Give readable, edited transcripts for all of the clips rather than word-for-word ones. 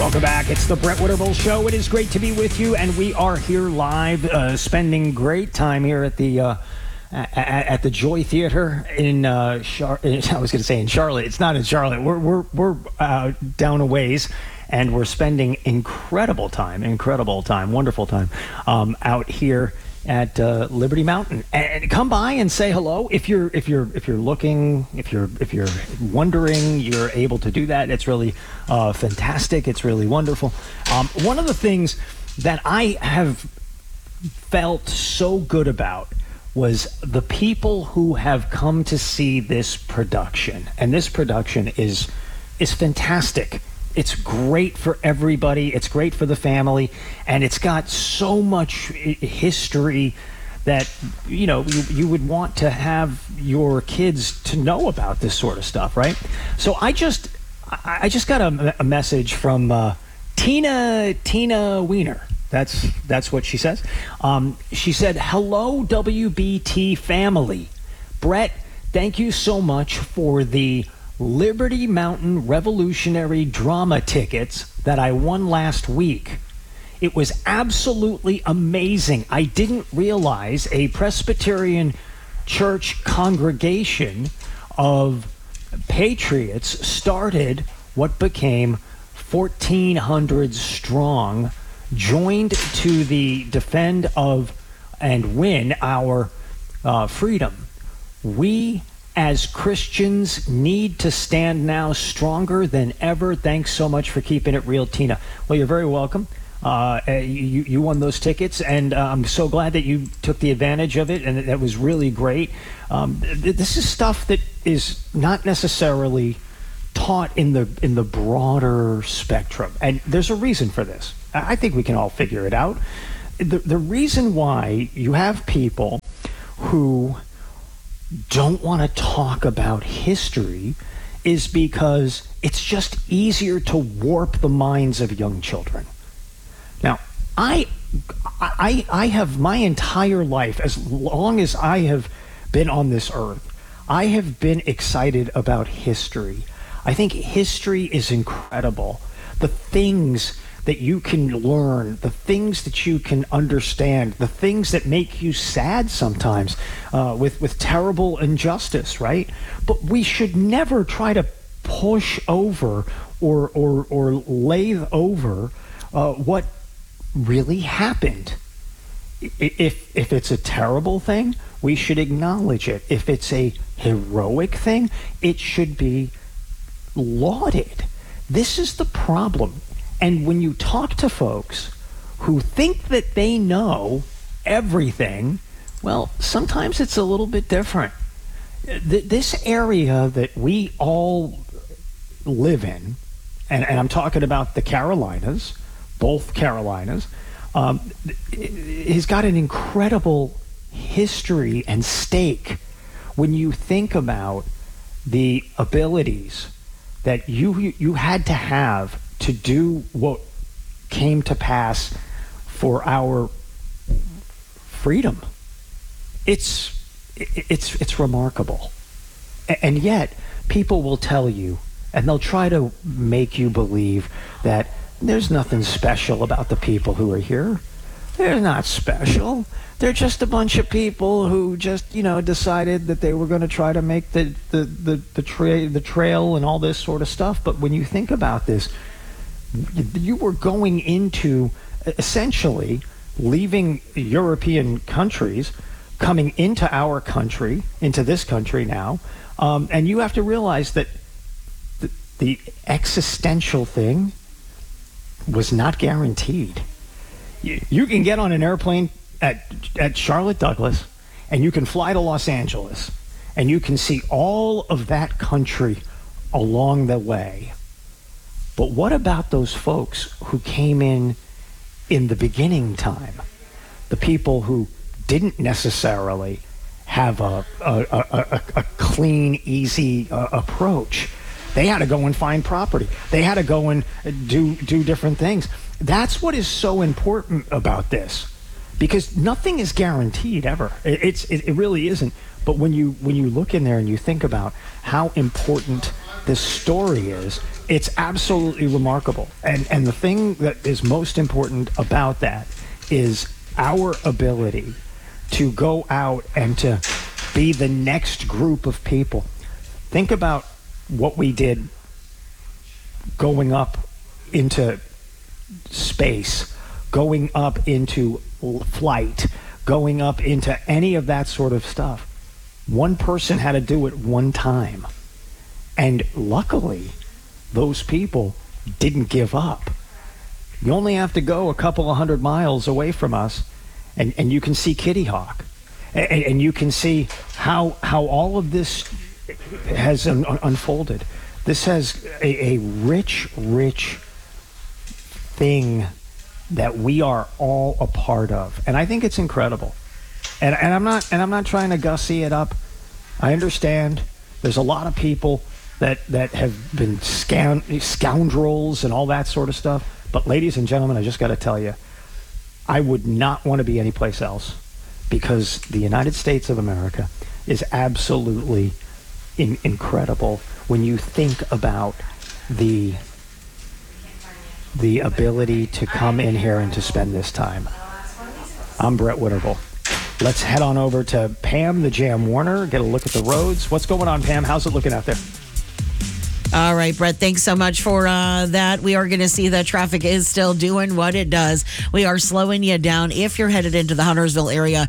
Welcome back. It's the Brett Winterble Show. It is great to be with you, and we are here live, spending great time here at the Joy Theater in I was going to say in Charlotte. It's not in Charlotte. We're down a ways, and we're spending incredible time, wonderful time out here at Liberty Mountain. And come by and say hello if you're looking, if you're wondering. You're able to do that. It's really fantastic. It's really wonderful. One of the things that I have felt so good about was the people who have come to see this production, and this production is fantastic. It's great for everybody. It's great for the family, and it's got so much history that you would want to have your kids to know about this sort of stuff, right? So I just got a message from Tina Wiener. That's what she says. She said, "Hello, WBT family. Brett, thank you so much for the Liberty Mountain Revolutionary Drama tickets that I won last week. It was absolutely amazing. I didn't realize a Presbyterian church congregation of patriots started what became 1,400 strong, joined to the defend of and win our freedom. We as Christians need to stand now stronger than ever. Thanks so much for keeping it real, Tina." Well, you're very welcome. You won those tickets, and I'm so glad that you took the advantage of it, and that was really great. This is stuff that is not necessarily taught in the broader spectrum, and there's a reason for this. I think we can all figure it out. The reason why you have people who don't want to talk about history is because it's just easier to warp the minds of young children. Now, I have my entire life, as long as I have been on this earth, I have been excited about history. I think history is incredible. The things that you can learn, the things that you can understand, the things that make you sad sometimes with terrible injustice, right? But we should never try to push over or lathe over what really happened. If it's a terrible thing, we should acknowledge it. If it's a heroic thing, it should be lauded. This is the problem. And when you talk to folks who think that they know everything, well, sometimes it's a little bit different. This area that we all live in, and I'm talking about the Carolinas, both Carolinas, has got an incredible history and stake when you think about the abilities that you had to have to do what came to pass for our freedom. It's remarkable. And yet, people will tell you, and they'll try to make you believe that there's nothing special about the people who are here. They're not special. They're just a bunch of people who just, decided that they were going to try to make the trail and all this sort of stuff. But when you think about this, you were going into essentially leaving European countries, coming into our country, into this country now, and you have to realize that the existential thing was not guaranteed. You can get on an airplane at Charlotte Douglas, and you can fly to Los Angeles, and you can see all of that country along the way. But what about those folks who came in the beginning time? The people who didn't necessarily have a clean, easy approach. They had to go and find property. They had to go and do different things. That's what is so important about this, because nothing is guaranteed ever. It really isn't. But when you look in there and you think about how important this story is, it's absolutely remarkable. And the thing that is most important about that is our ability to go out and to be the next group of people. Think about what we did going up into space, going up into flight, going up into any of that sort of stuff. One person had to do it one time. And luckily, those people didn't give up. You only have to go a couple of 100 miles away from us, and you can see Kitty Hawk. And you can see how all of this has unfolded. This has a rich thing that we are all a part of, and I think it's incredible. And I'm not trying to gussy it up. I understand there's a lot of people that have been scoundrels and all that sort of stuff. But ladies and gentlemen, I just got to tell you, I would not want to be anyplace else, because the United States of America is absolutely incredible when you think about the ability to come in here and to spend this time. I'm Brett Winterble. Let's head on over to Pam, the Jam Warner, get a look at the roads. What's going on, Pam? How's it looking out there? All right, Brett, thanks so much for that. We are going to see that traffic is still doing what it does. We are slowing you down if you're headed into the Huntersville area.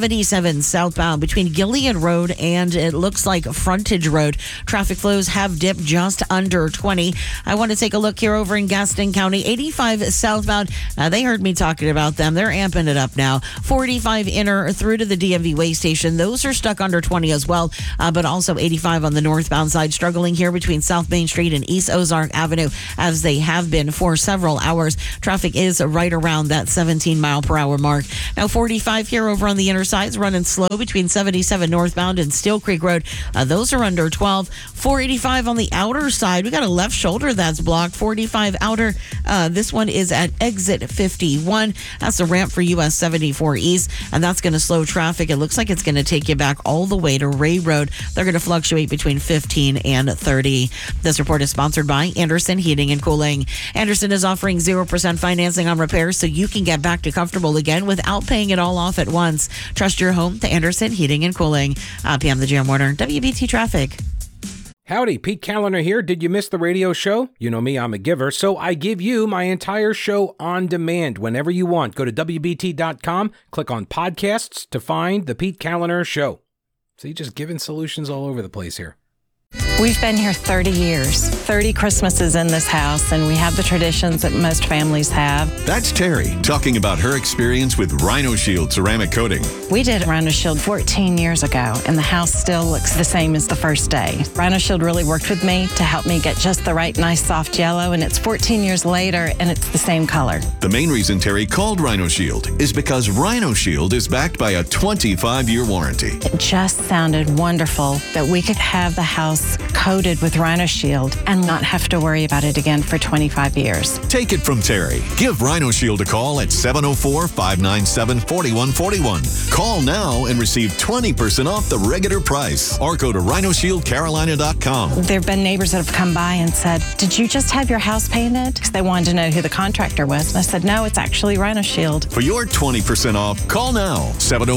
77 southbound between Gilead Road and it looks like Frontage Road. Traffic flows have dipped just under 20. I want to take a look here over in Gaston County. 85 southbound. They heard me talking about them. They're amping it up now. 45 inner through to the DMV way station. Those are stuck under 20 as well, but also 85 on the northbound side. Struggling here between South Main Street and East Ozark Avenue, as they have been for several hours. Traffic is right around that 17 mile per hour mark. Now 45 here over on the inner sides, running slow between 77 northbound and Steel Creek Road. Those are under 12. 485 on the outer side. We got a left shoulder that's blocked. 45 outer. This one is at exit 51. That's the ramp for US 74 East, and that's going to slow traffic. It looks like it's going to take you back all the way to Ray Road. They're going to fluctuate between 15 and 30. This report is sponsored by Anderson Heating and Cooling. Anderson is offering 0% financing on repairs so you can get back to comfortable again without paying it all off at once. Trust your home to Anderson Heating and Cooling. PM the Jam Warner, WBT Traffic. Howdy, Pete Callender here. Did you miss the radio show? You know me, I'm a giver, so I give you my entire show on demand whenever you want. Go to WBT.com, click on podcasts to find the Pete Callender Show. See, just giving solutions all over the place here. We've been here 30 years, 30 Christmases in this house, and we have the traditions that most families have. That's Terry talking about her experience with Rhino Shield ceramic coating. We did Rhino Shield 14 years ago, and the house still looks the same as the first day. Rhino Shield really worked with me to help me get just the right nice soft yellow, and it's 14 years later, and it's the same color. The main reason Terry called Rhino Shield is because Rhino Shield is backed by a 25-year warranty. It just sounded wonderful that we could have the house coated with Rhino Shield and not have to worry about it again for 25 years. Take it from Terry. Give Rhino Shield a call at 704-597-4141. Call now and receive 20% off the regular price, or go to rhinoshieldcarolina.com. There have been neighbors that have come by and said, "Did you just have your house painted?" Because they wanted to know who the contractor was. And I said, "No, it's actually Rhino Shield." For your 20% off, call now,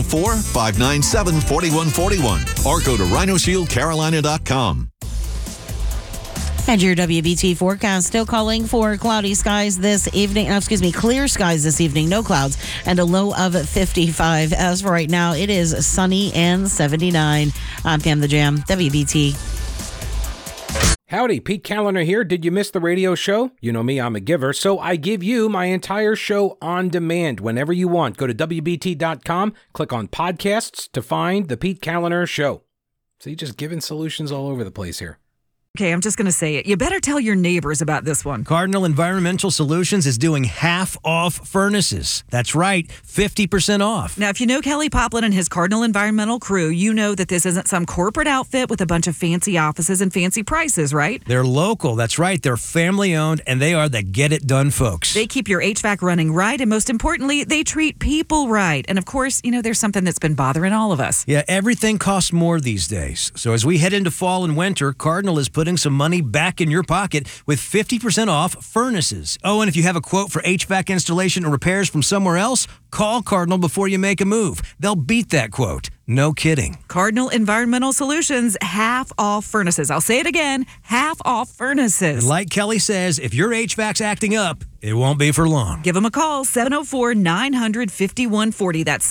704-597-4141, or go to rhinoshieldcarolina.com. And your WBT forecast still calling for cloudy skies this evening. Clear skies this evening, no clouds, and a low of 55. As for right now, it is sunny and 79. I'm Pam the Jam, WBT. Howdy, Pete Callender here. Did you miss the radio show? You know me, I'm a giver, so I give you my entire show on demand whenever you want. Go to WBT.com, click on podcasts to find the Pete Callender Show. See, just giving solutions all over the place here. Okay, I'm just going to say it. You better tell your neighbors about this one. Cardinal Environmental Solutions is doing half off furnaces. That's right, 50% off. Now, if you know Kelly Poplin and his Cardinal Environmental crew, you know that this isn't some corporate outfit with a bunch of fancy offices and fancy prices, right? They're local. That's right. They're family owned, and they are the get-it-done folks. They keep your HVAC running right, and most importantly, they treat people right. And of course, you know, there's something that's been bothering all of us. Yeah, everything costs more these days. So as we head into fall and winter, Cardinal is putting putting some money back in your pocket with 50% off furnaces. Oh, and if you have a quote for HVAC installation or repairs from somewhere else, call Cardinal before you make a move. They'll beat that quote. No kidding. Cardinal Environmental Solutions, half off furnaces. I'll say it again, half off furnaces. And like Kelly says, if your HVAC's acting up, it won't be for long. Give them a call, 704-900-5140. That's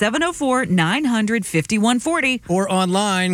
704-900-5140. Or online,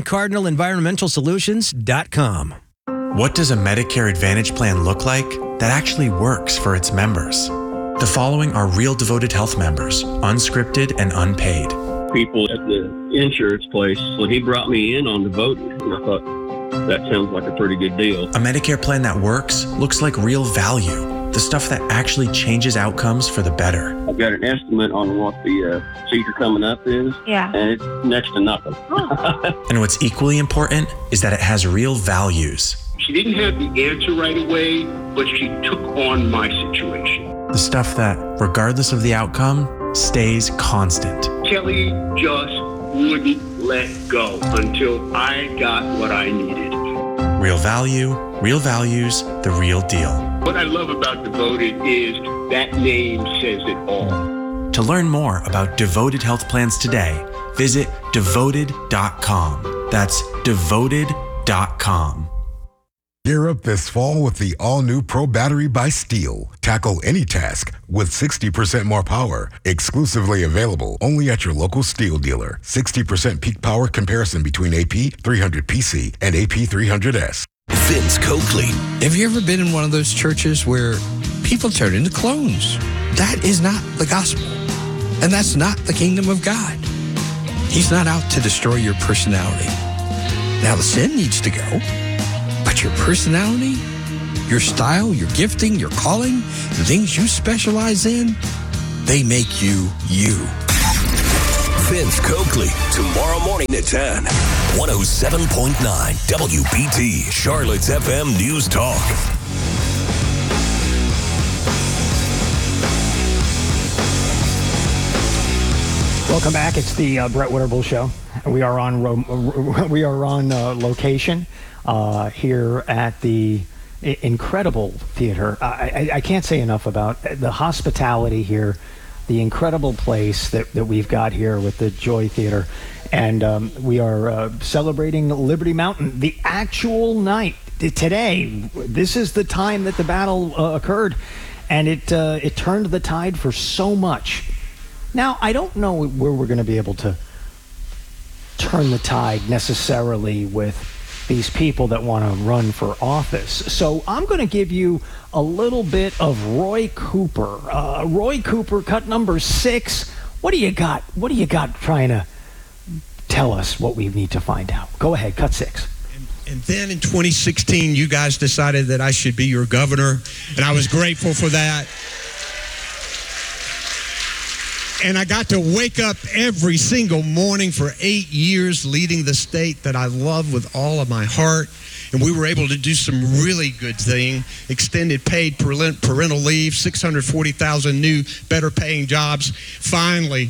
cardinalenvironmentalsolutions.com. What does a Medicare Advantage plan look like that actually works for its members? The following are real Devoted Health members, unscripted and unpaid. People at the insurance place, when he brought me in on Devoted, and I thought, that sounds like a pretty good deal. A Medicare plan that works looks like real value, the stuff that actually changes outcomes for the better. I've got an estimate on what the procedure coming up is, and it's next to nothing. And what's equally important is that it has real values. She didn't have the answer right away, but she took on my situation. The stuff that, regardless of the outcome, stays constant. Kelly just wouldn't let go until I got what I needed. Real value, real values, the real deal. What I love about Devoted is that name says it all. To learn more about Devoted Health Plans today, visit devoted.com. That's devoted.com. Gear up this fall with the all-new Pro Battery by Steel. Tackle any task with 60% more power. Exclusively available only at your local Steel dealer. 60% peak power comparison between AP300PC and AP300S. Vince Coakley. Have you ever been in one of those churches where people turn into clones? That is not the gospel. And that's not the kingdom of God. He's not out to destroy your personality. Now the sin needs to go. But your personality, your style, your gifting, your calling, the things you specialize in, they make you you. Vince Coakley, tomorrow morning at 10. 107.9 WBT, Charlotte's FM News Talk. Welcome back. It's the Brett Winterble Show. We are on location here at the incredible theater. I can't say enough about the hospitality here, the incredible place that we've got here with the Joy Theater. And we are celebrating Liberty Mountain, the actual night. Today, this is the time that the battle occurred, and it turned the tide for so much. Now, I don't know where we're going to be able to turn the tide necessarily with these people that want to run for office. So I'm going to give you a little bit of Roy Cooper. Roy Cooper, cut number 6. What do you got? What do you got trying to tell us what we need to find out? Go ahead, cut 6. And then in 2016, you guys decided that I should be your governor, and I was grateful for that. And I got to wake up every single morning for 8 years leading the state that I love with all of my heart. And we were able to do some really good thing. Extended paid parental leave, 640,000 new, better paying jobs. Finally,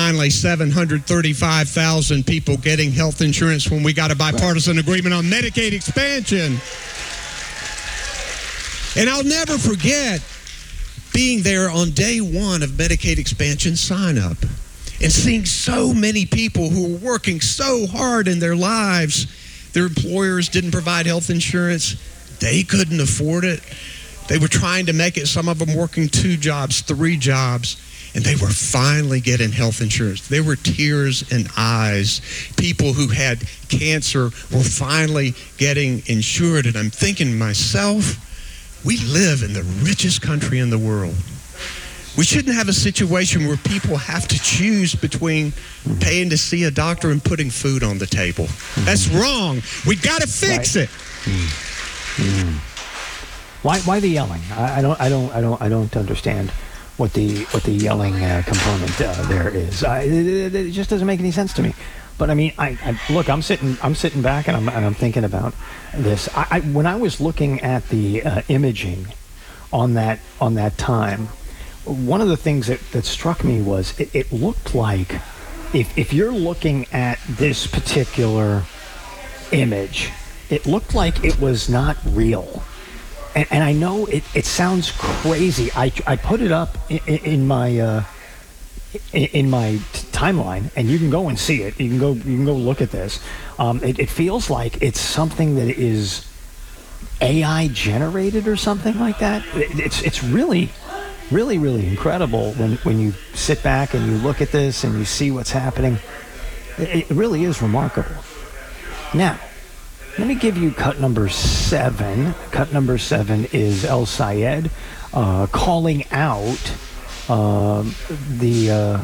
735,000 people getting health insurance when we got a bipartisan agreement on Medicaid expansion. And I'll never forget being there on day one of Medicaid expansion sign-up and seeing so many people who were working so hard in their lives. Their employers didn't provide health insurance. They couldn't afford it. They were trying to make it, some of them working 2 jobs, 3 jobs, and they were finally getting health insurance. There were tears in eyes. People who had cancer were finally getting insured. And I'm thinking to myself, we live in the richest country in the world. We shouldn't have a situation where people have to choose between paying to see a doctor and putting food on the table. That's wrong. We got to fix it. Why the yelling? I don't understand what the yelling component there is. It just doesn't make any sense to me. But I mean, look. I'm sitting back and I'm thinking about this. When I was looking at the imaging on that time, one of the things that struck me was it looked like if you're looking at this particular image, it looked like it was not real. And I know it sounds crazy. I put it up in my timeline, and you can go and see it. You can go look at this. It feels like it's something that is AI generated or something like that. It's really, really, really incredible when you sit back and you look at this and you see what's happening. It really is remarkable. Now, let me give you cut number 7. Cut number 7 is El Sayed calling out the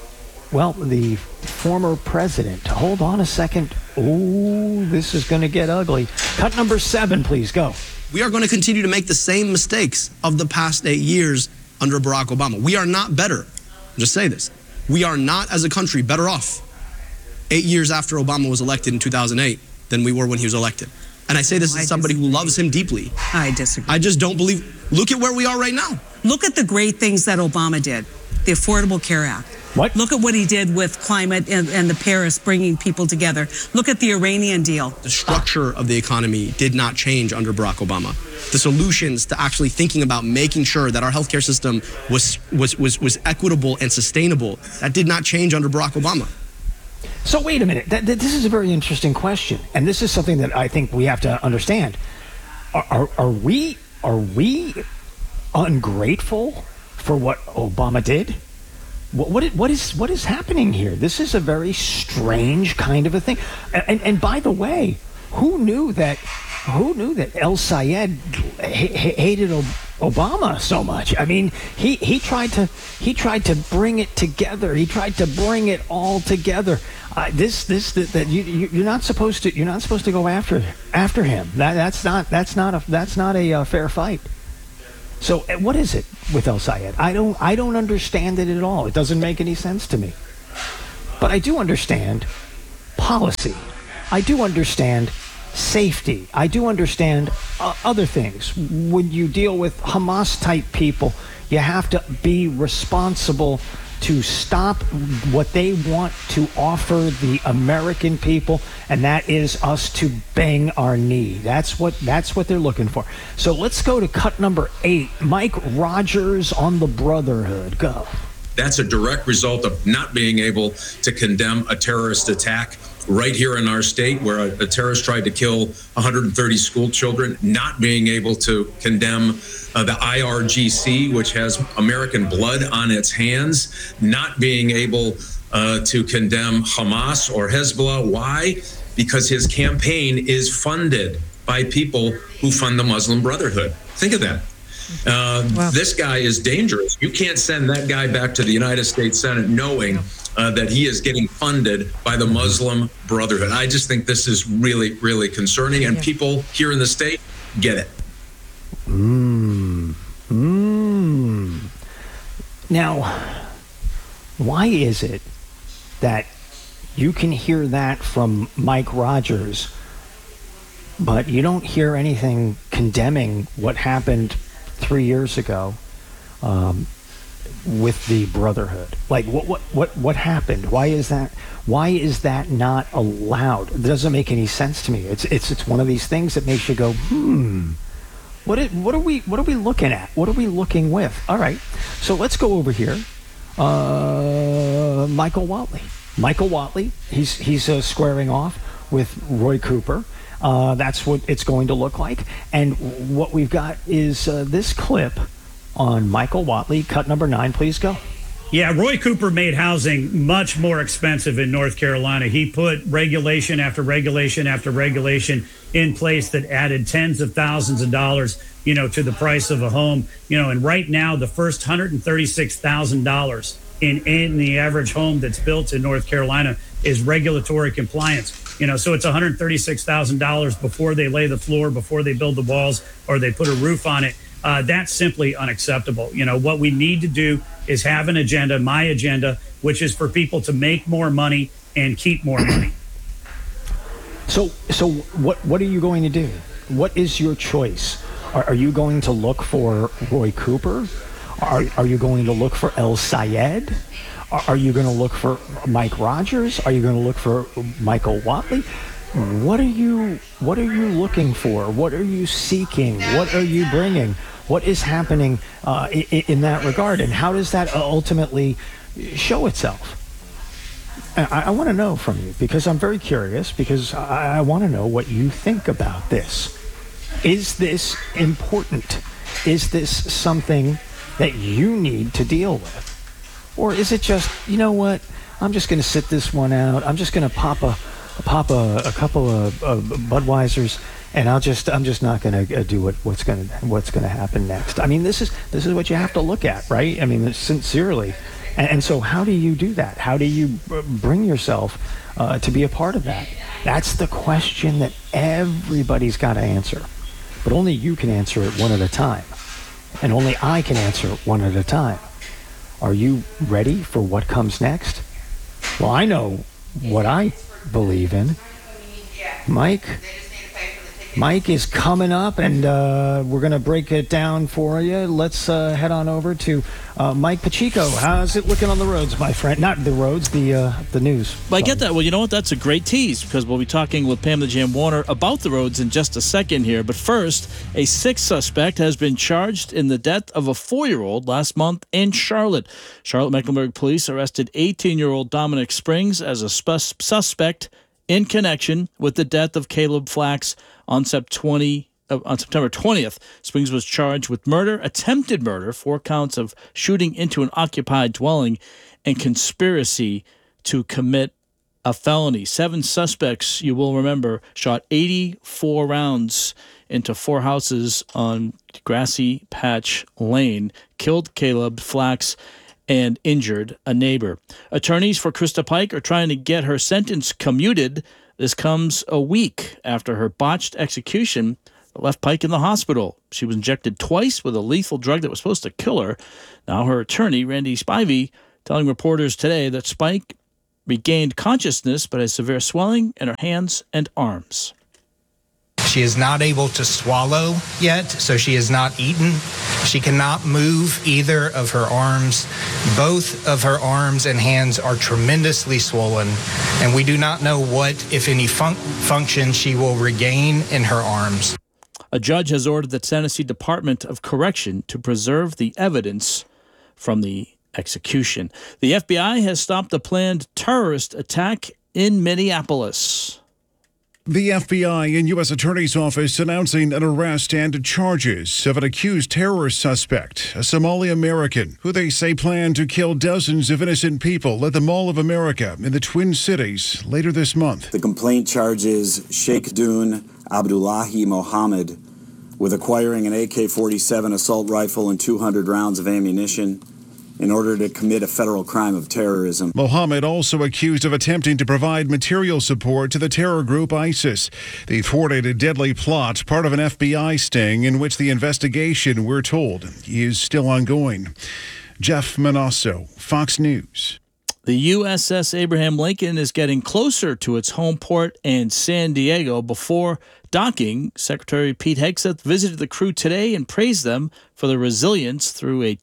former president. Hold on a second. Oh, this is going to get ugly. Cut number 7, please go. We are going to continue to make the same mistakes of the past 8 years under Barack Obama. We are not better. I'll just say this. We are not, as a country, better off 8 years after Obama was elected in 2008 than we were when he was elected. And I say this as somebody who loves him deeply. I disagree. I just don't believe. Look at where we are right now. Look at the great things that Obama did. The Affordable Care Act. What? Look at what he did with climate and the Paris, bringing people together. Look at the Iranian deal. The structure of the economy did not change under Barack Obama. The solutions to actually thinking about making sure that our healthcare system was equitable and sustainable, that did not change under Barack Obama. So wait a minute. This is a very interesting question, and this is something that I think we have to understand. Are we ungrateful for what Obama did? What is happening here? This is a very strange kind of a thing. And by the way, who knew that El Sayed hated Obama so much? I mean, he tried to bring it together. He tried to bring it all together. You're not supposed to go after him. That's not a fair fight. So what is it with El Sayed? I don't understand it at all. It doesn't make any sense to me. But I do understand policy. I do understand safety. I do understand other things. When you deal with Hamas-type people, you have to be responsible to stop what they want to offer the American people, and that is us to bang our knee. That's what they're looking for. So let's go to cut number 8. Mike Rogers on the Brotherhood. Go. That's a direct result of not being able to condemn a terrorist attack right here in our state, where a terrorist tried to kill 130 school children, not being able to condemn the IRGC, which has American blood on its hands, not being able to condemn Hamas or Hezbollah. Why? Because his campaign is funded by people who fund the Muslim Brotherhood. Think of that. Wow. This guy is dangerous. You can't send that guy back to the United States Senate knowing that he is getting funded by the Muslim Brotherhood. I just think this is really, really concerning, and people here in the state get it. Now, why is it that you can hear that from Mike Rogers, but you don't hear anything condemning what happened 3 years ago with the Brotherhood? Like, what happened? Why is that not allowed? It doesn't make any sense to me. It's one of these things that makes you go, What are we looking at? What are we looking with? All right, so let's go over here. Michael Whatley. Michael Whatley. He's squaring off with Roy Cooper. That's what it's going to look like. And what we've got is this clip on Michael Whatley. Cut number 9, please go. Yeah, Roy Cooper made housing much more expensive in North Carolina. He put regulation after regulation after regulation in place that added tens of thousands of dollars, to the price of a home. And right now, the first $136,000 in the average home that's built in North Carolina is regulatory compliance. So it's $136,000 before they lay the floor, before they build the walls, or they put a roof on it. That's simply unacceptable. What we need to do is have an agenda, my agenda, which is for people to make more money and keep more money. So what are you going to do? What is your choice? Are you going to look for Roy Cooper? Are you going to look for El Sayed? Are you going to look for Mike Rogers? Are you going to look for Michael Whatley? what are you looking for? What are you seeking? What are you bringing? What is happening in that regard? And how does that ultimately show itself? I want to know from you, because I'm very curious, because I want to know what you think about this. Is this important? Is this something that you need to deal with? Or is it just, you know what, I'm just going to sit this one out. I'm just going to pop a couple of Budweisers, and I'm just not going to do what's going to happen next. I mean, this is what you have to look at, right? I mean, sincerely. And so how do you do that? How do you bring yourself to be a part of that? That's the question that everybody's got to answer. But only you can answer it one at a time. And only I can answer it one at a time. Are you ready for what comes next? Well, I know what I believe in. Mike is coming up, and we're going to break it down for you. Let's head on over to Mike Pacheco. How's it looking on the roads, my friend? Not the roads, the news. Well, I get that. Well, you know what? That's a great tease, because we'll be talking with Pam the Jam Warner about the roads in just a second here. But first, a sixth suspect has been charged in the death of a 4-year-old last month in Charlotte. Charlotte-Mecklenburg police arrested 18-year-old Dominic Springs as a suspect in connection with the death of Caleb Flax on September 20th. Springs was charged with murder, attempted murder, 4 counts of shooting into an occupied dwelling, and conspiracy to commit a felony. 7 suspects, you will remember, shot 84 rounds into 4 houses on Grassy Patch Lane, killed Caleb Flax, and injured a neighbor. Attorneys for Krista Pike are trying to get her sentence commuted. This comes a week after her botched execution that left Pike in the hospital. She was injected twice with a lethal drug that was supposed to kill her. Now her attorney, Randy Spivey, telling reporters today that Spike regained consciousness but has severe swelling in her hands and arms. She is not able to swallow yet, so she has not eaten. She cannot move either of her arms. Both of her arms and hands are tremendously swollen, and we do not know what, if any, function she will regain in her arms. A judge has ordered the Tennessee Department of Correction to preserve the evidence from the execution. The FBI has stopped a planned terrorist attack in Minneapolis. The FBI and U.S. Attorney's Office announcing an arrest and charges of an accused terrorist suspect, a Somali American, who they say planned to kill dozens of innocent people at the Mall of America in the Twin Cities later this month. The complaint charges Sheikh Dune Abdullahi Mohammed with acquiring an AK-47 assault rifle and 200 rounds of ammunition in order to commit a federal crime of terrorism. Mohammed also accused of attempting to provide material support to the terror group ISIS. They thwarted a deadly plot, part of an FBI sting in which the investigation, we're told, is still ongoing. Jeff Manasso, Fox News. The USS Abraham Lincoln is getting closer to its home port in San Diego. Before docking, Secretary Pete Hegseth visited the crew today and praised them for their resilience through a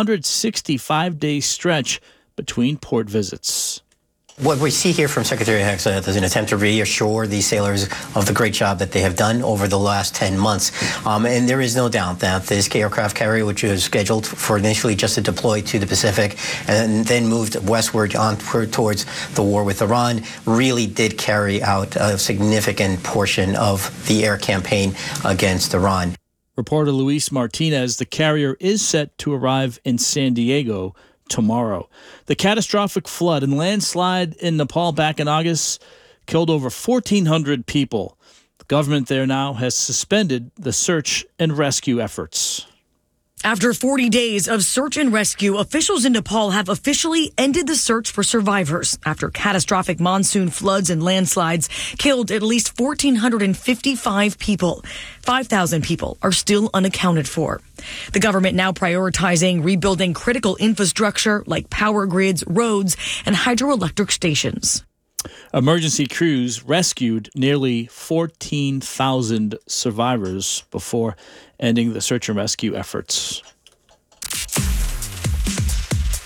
265-day stretch between port visits. What we see here from Secretary Hegseth is an attempt to reassure these sailors of the great job that they have done over the last 10 months. And there is no doubt that this aircraft carrier, which was scheduled for initially just to deploy to the Pacific and then moved westward towards the war with Iran, really did carry out a significant portion of the air campaign against Iran. Reporter Luis Martinez, the carrier is set to arrive in San Diego tomorrow. The catastrophic flood and landslide in Nepal back in August killed over 1,400 people. The government there now has suspended the search and rescue efforts. After 40 days of search and rescue, officials in Nepal have officially ended the search for survivors after catastrophic monsoon floods and landslides killed at least 1,455 people. 5,000 people are still unaccounted for. The government now prioritizing rebuilding critical infrastructure like power grids, roads, and hydroelectric stations. Emergency crews rescued nearly 14,000 survivors before ending the search and rescue efforts.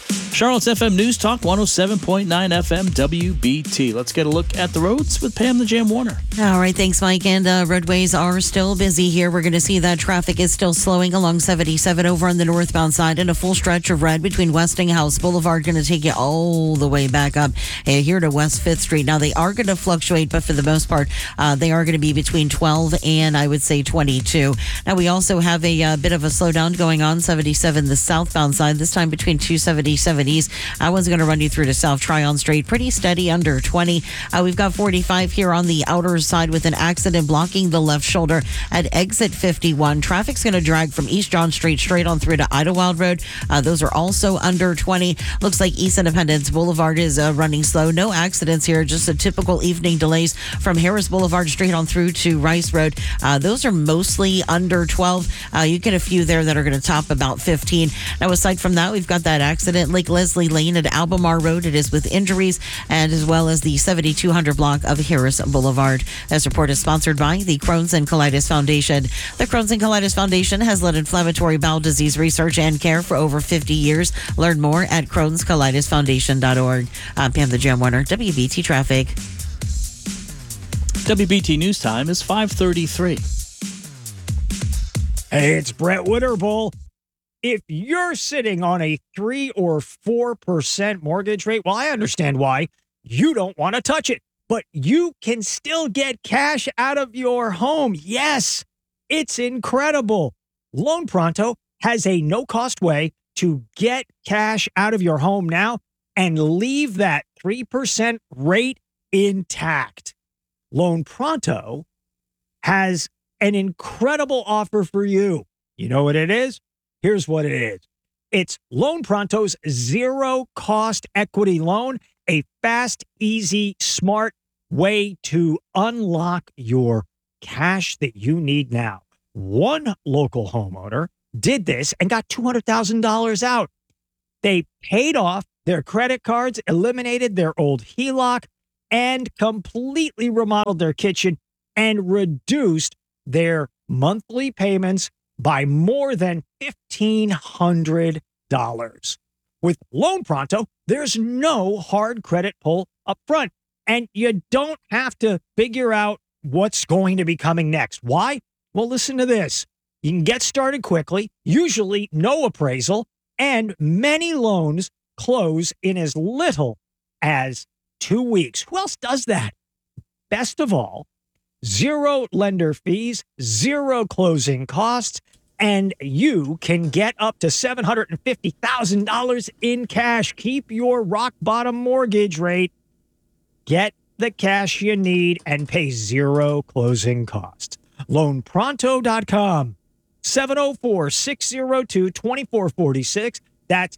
Charlotte's FM News Talk 107.9 FM WBT. Let's get a look at the roads with Pam the Jam Warner. All right, thanks, Mike. And roadways are still busy here. We're going to see that traffic is still slowing along 77 over on the northbound side, and a full stretch of red between Westinghouse Boulevard going to take you all the way back up here to West 5th Street. Now, they are going to fluctuate, but for the most part, they are going to be between 12 and, I would say, 22. Now, we also have a bit of a slowdown going on 77, the southbound side, this time between 277 East. I was going to run you through to South Tryon Street. Pretty steady under 20. We've got 45 here on the outer side with an accident blocking the left shoulder at exit 51. Traffic's going to drag from East John Street straight on through to Idlewild Road. Those are also under 20. Looks like East Independence Boulevard is running slow. No accidents here, just a typical evening delays from Harris Boulevard straight on through to Rice Road. Those are mostly under 12. You get a few there that are going to top about 15. Now, aside from that, we've got that accident, Lake Leslie Lane at Albemarle Road. It is with injuries, and as well as the 7200 block of Harris Boulevard. This report is sponsored by the Crohn's and Colitis Foundation. The Crohn's and Colitis Foundation has led inflammatory bowel disease research and care for over 50 years. Learn more at Crohn'sColitisFoundation.org. I'm Pam the Jam Warner, WBT Traffic. WBT News Time is 5:33. Hey, it's Brett Witterbull. If you're sitting on a 3 or 4% mortgage rate, well, I understand why you don't want to touch it, but you can still get cash out of your home. Yes, it's incredible. Loan Pronto has a no-cost way to get cash out of your home now and leave that 3% rate intact. Loan Pronto has an incredible offer for you. You know what it is? Here's what it is. It's Loan Pronto's zero-cost equity loan, a fast, easy, smart way to unlock your cash that you need now. One local homeowner did this and got $200,000 out. They paid off their credit cards, eliminated their old HELOC, and completely remodeled their kitchen and reduced their monthly payments by more than $1,500. With Loan Pronto, there's no hard credit pull up front, and you don't have to figure out what's going to be coming next. Why? Well, listen to this. You can get started quickly, usually no appraisal, and many loans close in as little as 2 weeks. Who else does that? Best of all, zero lender fees, zero closing costs, and you can get up to $750,000 in cash. Keep your rock bottom mortgage rate. Get the cash you need and pay zero closing costs. LoanPronto.com. 704-602-2446. That's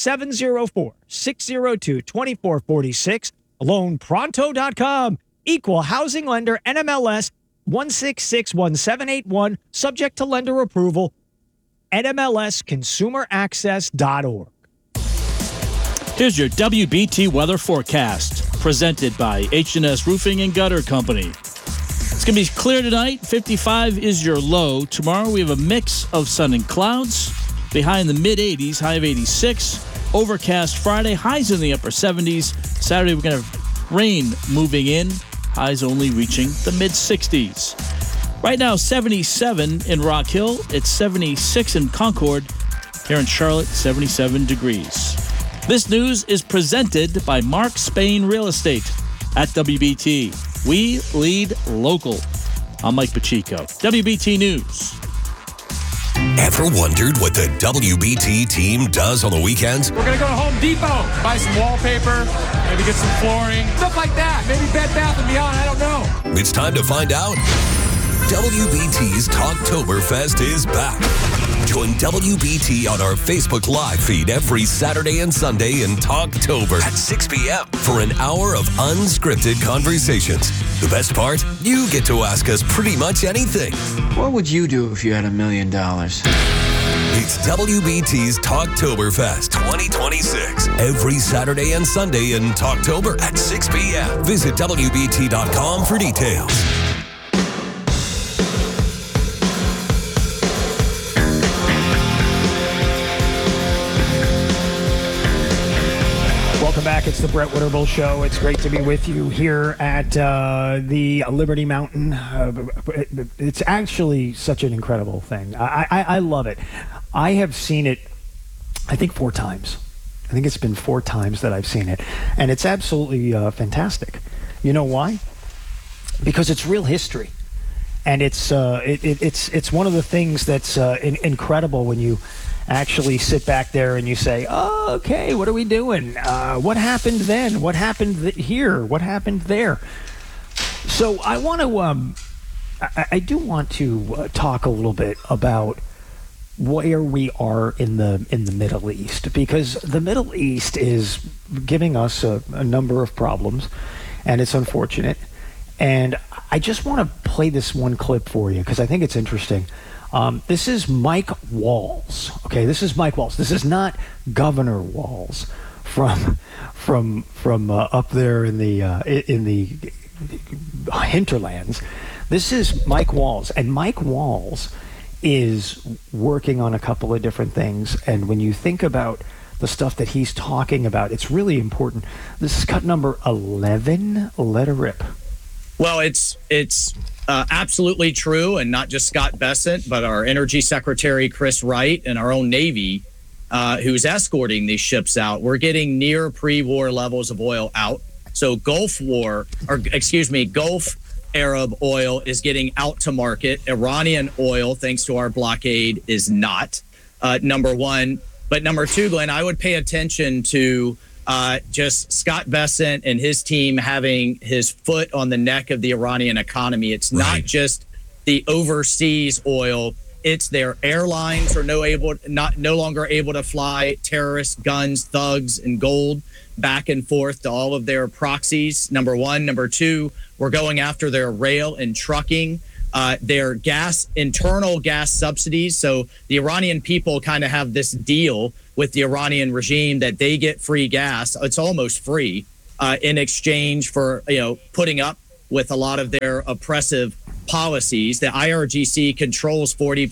704-602-2446. LoanPronto.com. Equal housing lender, NMLS 1661781. Subject to lender approval. NMLSConsumerAccess.org. Here's your WBT weather forecast, presented by H&S Roofing and Gutter Company. It's going to be clear tonight. 55 is your low. Tomorrow we have a mix of sun and clouds. Behind the mid-80s, high of 86. Overcast Friday, highs in the upper 70s. Saturday we're going to have rain moving in. Highs only reaching the mid-60s. Right now, 77 in Rock Hill. It's 76 in Concord. Here in Charlotte, 77 degrees. This news is presented by Mark Spain Real Estate at WBT. We lead local. I'm Mike Pacheco. WBT News. Ever wondered what the WBT team does on the weekends? We're going to go to Home Depot, buy some wallpaper, maybe get some flooring, stuff like that. Maybe Bed Bath & Beyond, I don't know. It's time to find out. WBT's Talktoberfest is back. Join WBT on our Facebook Live feed every Saturday and Sunday in Talktober at 6 p.m. for an hour of unscripted conversations. The best part? You get to ask us pretty much anything. What would you do if you had $1 million? It's WBT's Talktoberfest 2026. Every Saturday and Sunday in Talktober at 6 p.m. Visit WBT.com for details. Welcome back. It's the Brett Winterble Show. It's great to be with you here at the Liberty Mountain. It's actually such an incredible thing. I love it. I have seen it, I think, 4 times. I think it's been 4 times that I've seen it. And it's absolutely fantastic. You know why? Because it's real history. And it's one of the things that's incredible when you actually sit back there and you say, oh, okay, what are we doing? What happened then? What happened here? What happened there? So I want to, I do want to talk a little bit about where we are in the Middle East, because the Middle East is giving us a number of problems, and it's unfortunate. And I just want to play this one clip for you because I think it's interesting. This is Mike Walls. Okay, this is Mike Walls. This is not Governor Walls from up there in the hinterlands. This is Mike Walls, and Mike Walls is working on a couple of different things. And when you think about the stuff that he's talking about, it's really important. This is cut number 11. Let her rip. Well, it's absolutely true, and not just Scott Bessent, but our Energy Secretary Chris Wright and our own Navy, who's escorting these ships out. We're getting near pre-war levels of oil out. So Gulf Arab oil is getting out to market. Iranian oil, thanks to our blockade, is not. Number one. But number two, Glenn, I would pay attention to just Scott Bessent and his team having his foot on the neck of the Iranian economy. It's not just the overseas oil. It's their airlines are no longer able to fly terrorists, guns, thugs, and gold back and forth to all of their proxies. Number one. Number two, we're going after their rail and trucking, their internal gas subsidies. So the Iranian people kind of have this deal with the Iranian regime that they get free gas. It's almost free in exchange for, putting up with a lot of their oppressive policies. The IRGC controls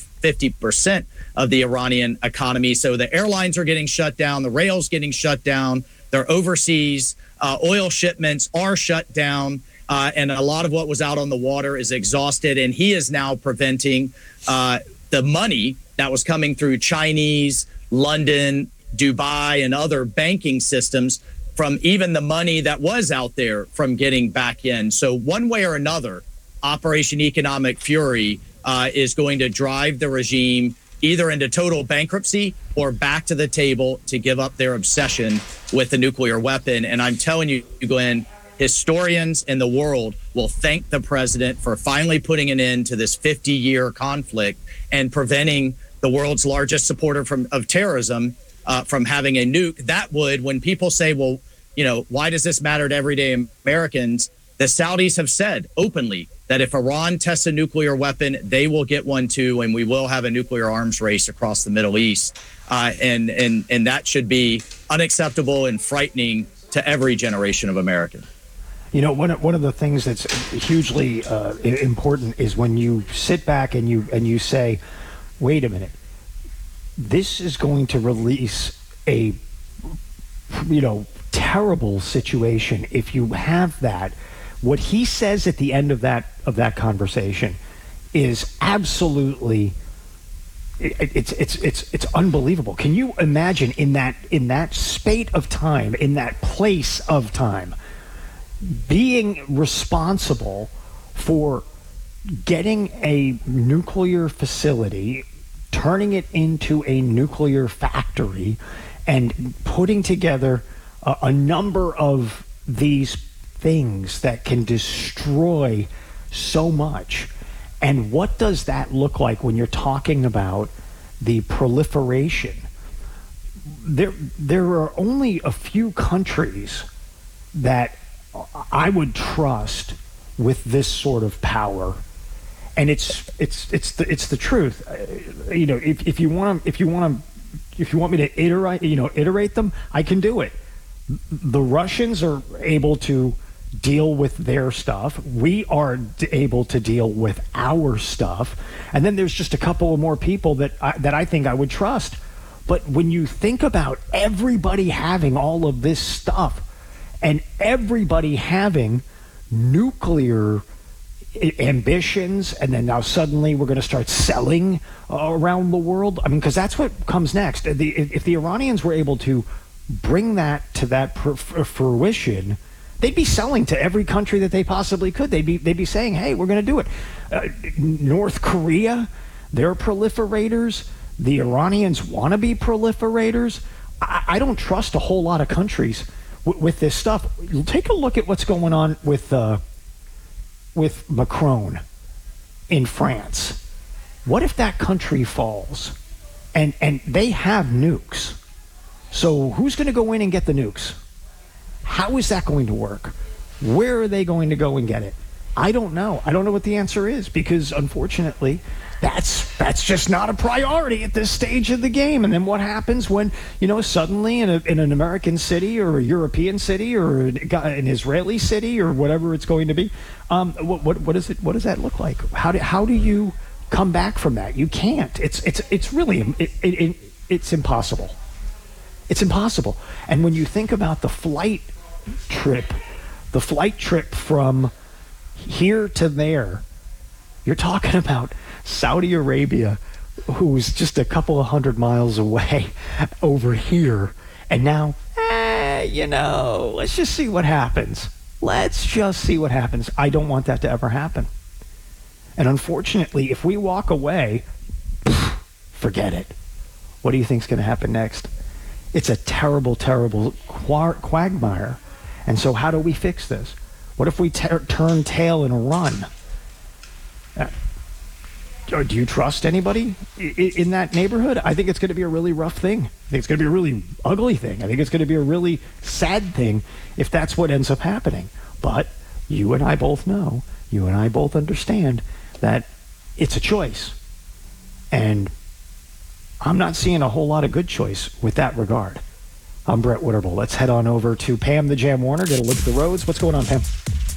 50% of the Iranian economy. So the airlines are getting shut down. The rail's getting shut down. Their overseas oil shipments are shut down. And a lot of what was out on the water is exhausted. And he is now preventing the money that was coming through Chinese, London, Dubai, and other banking systems from even the money that was out there from getting back in. So one way or another, Operation Economic Fury is going to drive the regime either into total bankruptcy or back to the table to give up their obsession with the nuclear weapon. And I'm telling you, Glenn, historians in the world will thank the president for finally putting an end to this 50-year conflict and preventing the world's largest supporter of terrorism from having a nuke. That would, when people say, well, why does this matter to everyday Americans? The Saudis have said openly that if Iran tests a nuclear weapon, they will get one too, and we will have a nuclear arms race across the Middle East. And that should be unacceptable and frightening to every generation of American. One of the things that's hugely important is when you sit back and you say, wait a minute, this is going to release a terrible situation if you have that. What he says at the end of that conversation is absolutely it's unbelievable. Can you imagine in that spate of time, in that place of time, being responsible for getting a nuclear facility, turning it into a nuclear factory, and putting together a number of these things that can destroy so much? And what does that look like when you're talking about the proliferation? There are only a few countries that I would trust with this sort of power, and it's the truth. If you want me to iterate them, I can do it. The Russians are able to deal with their stuff. We are able to deal with our stuff, and then there's just a couple of more people that I think I would trust. But when you think about everybody having all of this stuff and everybody having nuclear ambitions, and then now suddenly we're going to start selling around the world. I mean, because that's what comes next. If the Iranians were able to bring that to that fruition, they'd be selling to every country that they possibly could. They'd be saying, hey, we're going to do it. North Korea, they're proliferators. The Iranians want to be proliferators. I don't trust a whole lot of countries with this stuff. Take a look at what's going on with Macron in France. What if that country falls and they have nukes? So who's going to go in and get the nukes? How is that going to work? Where are they going to go and get it? I don't know. I don't know what the answer is, because unfortunately that's just not a priority at this stage of the game. And then what happens when, suddenly in an American city or a European city or an Israeli city or whatever it's going to be, what does that look like? How do you come back from that? You can't. It's really it's impossible. It's impossible. And when you think about the flight trip from here to there, you're talking about Saudi Arabia, who's just a couple of 100 miles away over here. And now, let's just see what happens. I don't want that to ever happen. And unfortunately, if we walk away, forget it. What do you think's going to happen next? It's a terrible, terrible quagmire. And so how do we fix this? What if we turn tail and run? Do you trust anybody in that neighborhood? I think it's going to be a really rough thing. I think it's going to be a really ugly thing. I think it's going to be a really sad thing if that's what ends up happening. But you and I both know, you and I both understand that it's a choice. And I'm not seeing a whole lot of good choice with that regard. I'm Brett Witterbull. Let's head on over to Pam the Jam Warner, get a look at the roads. What's going on, Pam?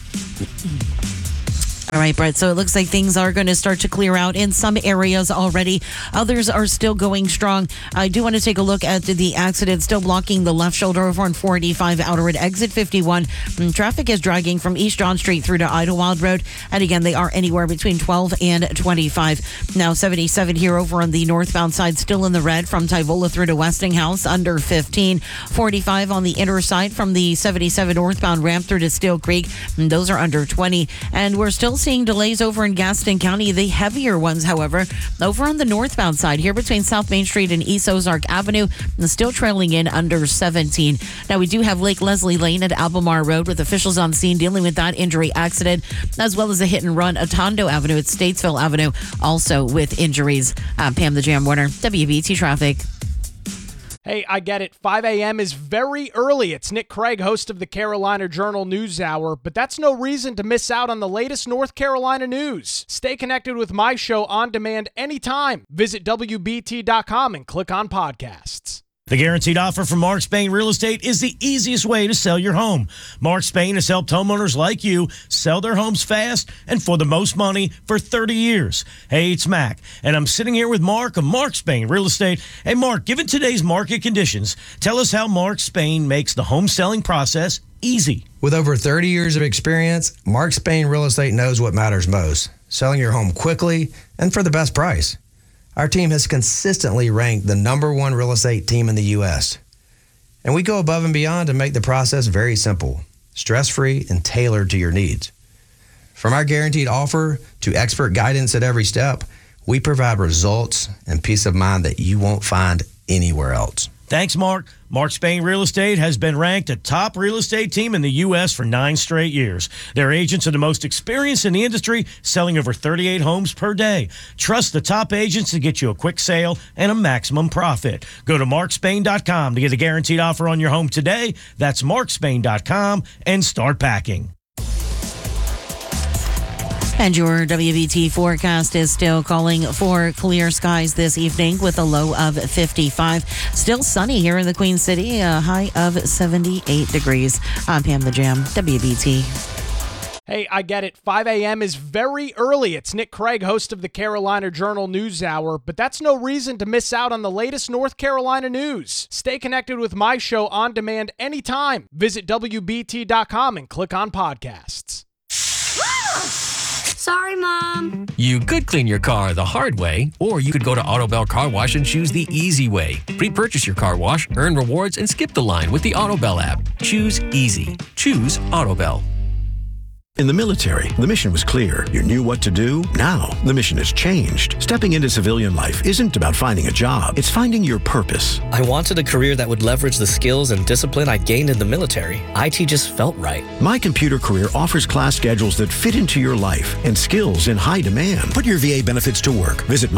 All right, Brett. So it looks like things are going to start to clear out in some areas already. Others are still going strong. I do want to take a look at the accident still blocking the left shoulder over on 485 outer at exit 51. Traffic is dragging from East John Street through to Idlewild Road. And again, they are anywhere between 12 and 25. Now 77 here over on the northbound side, still in the red from Tyvola through to Westinghouse, under 15. 45 on the inner side from the 77 northbound ramp through to Steel Creek. And those are under 20. And we're still seeing delays over in Gaston County, the heavier ones, however, over on the northbound side here between South Main Street and East Ozark Avenue, and still trailing in under 17. Now, we do have Lake Leslie Lane at Albemarle Road with officials on scene dealing with that injury accident, as well as a hit and run at Tondo Avenue at Statesville Avenue, also with injuries. Pam the Jam Warner, WBT Traffic. Hey, I get it. 5 a.m. is very early. It's Nick Craig, host of the Carolina Journal News Hour, but that's no reason to miss out on the latest North Carolina news. Stay connected with my show on demand anytime. Visit WBT.com and click on podcasts. The Guaranteed Offer from Mark Spain Real Estate is the easiest way to sell your home. Mark Spain has helped homeowners like you sell their homes fast and for the most money for 30 years. Hey, it's Mac, and I'm sitting here with Mark of Mark Spain Real Estate. Hey, Mark, given today's market conditions, tell us how Mark Spain makes the home selling process easy. With over 30 years of experience, Mark Spain Real Estate knows what matters most: selling your home quickly and for the best price. Our team has consistently ranked the #1 real estate team in the U.S. And we go above and beyond to make the process very simple, stress-free, and tailored to your needs. From our guaranteed offer to expert guidance at every step, we provide results and peace of mind that you won't find anywhere else. Thanks, Mark. Mark Spain Real Estate has been ranked a top real estate team in the U.S. for 9 straight years. Their agents are the most experienced in the industry, selling over 38 homes per day. Trust the top agents to get you a quick sale and a maximum profit. Go to markspain.com to get a guaranteed offer on your home today. That's markspain.com and start packing. And your WBT forecast is still calling for clear skies this evening with a low of 55. Still sunny here in the Queen City, a high of 78 degrees. I'm Pam the Jam, WBT. Hey, I get it. 5 a.m. is very early. It's Nick Craig, host of the Carolina Journal News Hour, but that's no reason to miss out on the latest North Carolina news. Stay connected with my show on demand anytime. Visit WBT.com and click on podcasts. Sorry, Mom. You could clean your car the hard way, or you could go to AutoBell Car Wash and choose the easy way. Pre-purchase your car wash, earn rewards, and skip the line with the AutoBell app. Choose easy. Choose AutoBell. In the military, the mission was clear. You knew what to do. Now, the mission has changed. Stepping into civilian life isn't about finding a job. It's finding your purpose. I wanted a career that would leverage the skills and discipline I gained in the military. IT just felt right. My Computer Career offers class schedules that fit into your life and skills in high demand. Put your VA benefits to work. Visit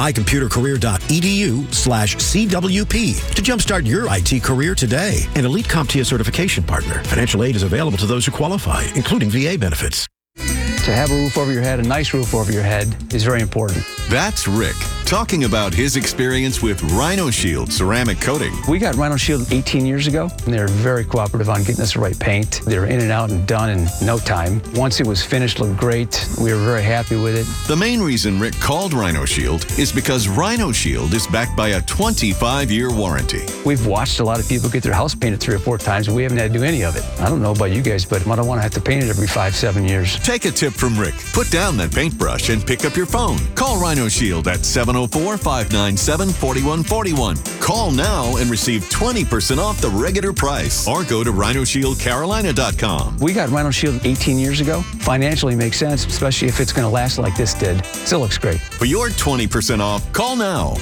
mycomputercareer.edu/CWP to jumpstart your IT career today. An elite CompTIA certification partner. Financial aid is available to those who qualify, including VA benefits. To have a roof over your head, a nice roof over your head, is very important. That's Rick talking about his experience with Rhino Shield ceramic coating. We got Rhino Shield 18 years ago, and they were very cooperative on getting us the right paint. They were in and out and done in no time. Once it was finished, looked great. We were very happy with it. The main reason Rick called Rhino Shield is because Rhino Shield is backed by a 25-year warranty. We've watched a lot of people get their house painted 3 or 4 times, and we haven't had to do any of it. I don't know about you guys, but I don't want to have to paint it every 5-7 years. Take a tip from Rick. Put down that paintbrush and pick up your phone. Call Rhino Shield at 704-597-4141. Call now and receive 20% off the regular price. Or go to RhinoShieldCarolina.com. We got Rhino Shield 18 years ago. Financially makes sense, especially if it's going to last like this did. Still looks great. For your 20% off, call now.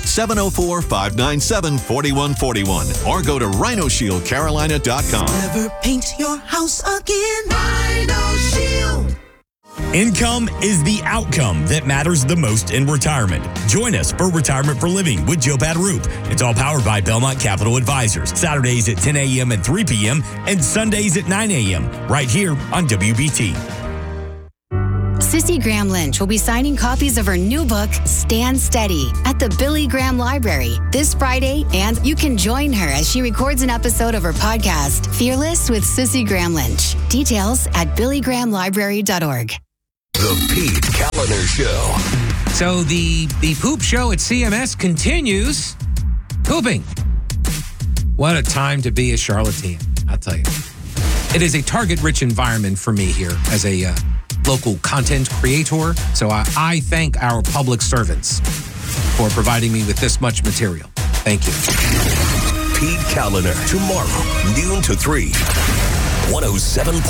704-597-4141. Or go to RhinoShieldCarolina.com. Never paint your house again. Rhino Shield. Income is the outcome that matters the most in retirement. Join us for Retirement for Living with Joe Padarup. It's all powered by Belmont Capital Advisors. Saturdays at 10 a.m. and 3 p.m. and Sundays at 9 a.m. right here on WBT. Sissy Graham Lynch will be signing copies of her new book, Stand Steady, at the Billy Graham Library this Friday, and you can join her as she records an episode of her podcast, Fearless with Sissy Graham Lynch. Details at billygrahamlibrary.org. The Pete Kaliner Show. So the poop show at CMS continues pooping. What a time to be a charlatan, I'll tell you. It is a target-rich environment for me here as a local content creator. So I thank our public servants for providing me with this much material. Thank you. Pete Kaliner, tomorrow, noon to 3. 107.